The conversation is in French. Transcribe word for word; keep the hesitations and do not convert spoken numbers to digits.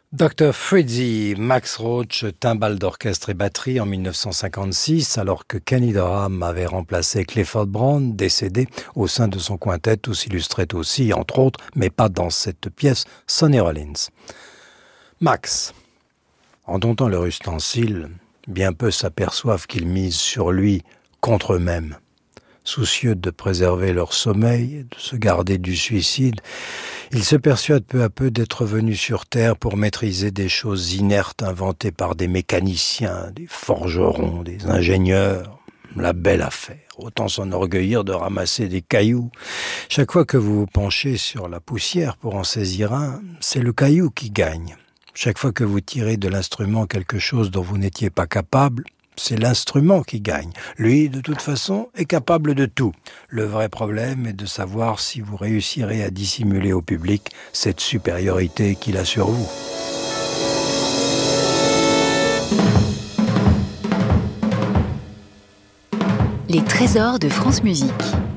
docteur Fritzie, Max Roach, timbales d'orchestre et batterie en mille neuf cent cinquante-six, alors que Kenny Dorham avait remplacé Clifford Brown, décédé au sein de son quintet, où s'illustrait aussi, entre autres, mais pas dans cette pièce, Sonny Rollins. Max, en domptant leur ustensile, bien peu s'aperçoivent qu'ils misent sur lui contre eux-mêmes. Soucieux de préserver leur sommeil, de se garder du suicide, ils se persuadent peu à peu d'être venus sur Terre pour maîtriser des choses inertes inventées par des mécaniciens, des forgerons, des ingénieurs. La belle affaire. Autant s'enorgueillir de ramasser des cailloux. Chaque fois que vous vous penchez sur la poussière pour en saisir un, c'est le caillou qui gagne. Chaque fois que vous tirez de l'instrument quelque chose dont vous n'étiez pas capable, c'est l'instrument qui gagne. Lui, de toute façon, est capable de tout. Le vrai problème est de savoir si vous réussirez à dissimuler au public cette supériorité qu'il a sur vous. Les trésors de France Musique.